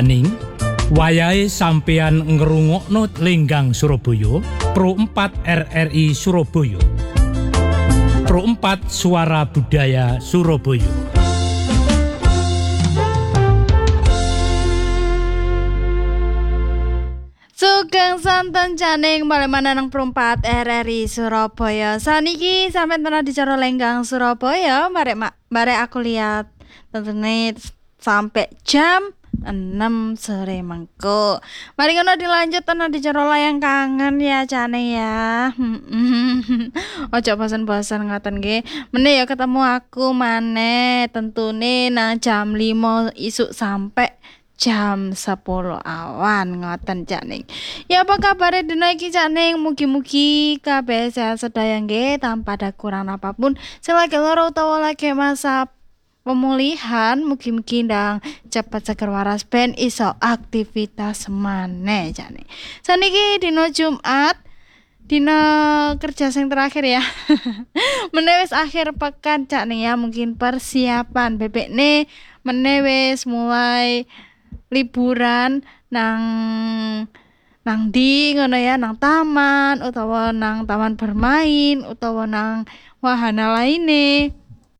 Janing, wayahe sampeyan ngrungokno Lenggang Surabaya, Pro 4 RRI Surabaya. Pro 4 Suara Budaya Surabaya. Sugeng santen Janing balik mana nang Pro 4 RRI Surabaya. Saniki sampeyan tenan dicara Lenggang Surabaya, barek aku lihat tentunya sampai jam 6 sore mengko. Mari ngono dilanjut tenan dicara layang kangen ya Jane ya. Ojo bosan-bosan ngoten nggih. Meneh ya ketemu aku maneh tentune nang jam 5 isuk sampai jam 10 awan ngoten Janing. Ya apa kabar dina iki Janing? Mugi-mugi kabeh sehat sedaya nggih tanpa ada kurang apapun. Selagi lara utawa lagi masa pemulihan, mugi-mugi ndang cepet seger waras ben iso aktivitas maneh Janing. Saniki dina Jumat, dina kerja sing terakhir ya. Meneh wis akhir pekan Janing ya, mungkin persiapan bebekne meneh wis mulai liburan nang ndi ngono ya, nang taman utawa nang taman bermain utawa nang wahana lainnya,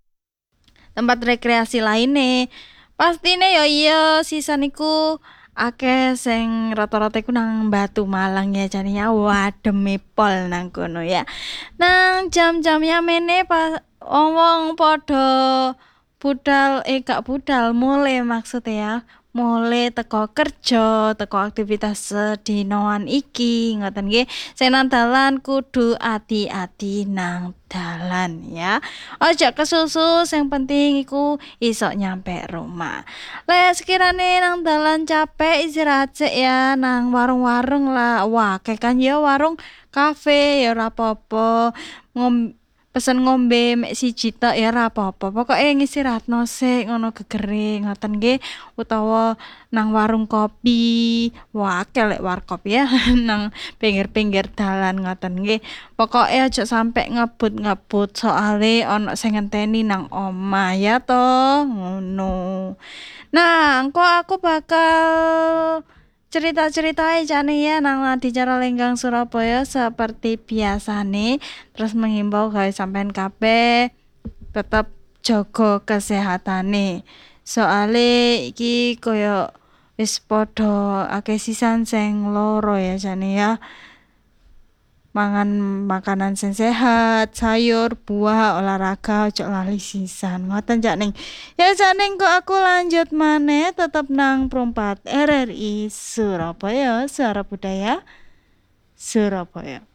tempat rekreasi lainnya. Pastine ya iya sisa niku akeh sing rata-rata iku nang Batu Malang ya jane ya, wademe pol nang kono ya. Nang jam-jam ya mene pas wong padha budal gak budal mulai maksudnya ya, mulai teko kerja, teko aktivitas sedinoan iki ngoten nggih. Sing nang dalan kudu ati-ati nang dalan ya. Aja kesusu, sing penting iku iso nyampe rumah. Lah sekirane nang dalan capek istirahat sik ya nang warung-warung lah. Wah, kayak kan ya warung kafe ya ora apa-apa. Pesen ngombe mek siji tok ya ora apa-apa. Pokoke ngistirahatno sik ngono gegere ngoten nggih, utawa nang warung kopi. Wah, kelek warkop ya nang pinggir-pinggir dalan ngoten nggih. Pokoke aja sampe ngebut-ngebut soale ana sing ngenteni nang omah ya to, ngono. Nah, engko aku bakal cerita-cerita jane ya nang dicara Lenggang Surabaya seperti biasane, terus mengimbau gawe sampean kabeh tetap jaga kesehatane. Soale iki koyo wis padha akeh sisan sing loro ya jane ya. Mangan makanan sing sehat, sayur, buah, olahraga, ojo lali sisan. Ngoten Janing. Ya Janing kok aku lanjut maneh tetep nang Pro 4 RRI Surabaya, Suara Budaya Surabaya.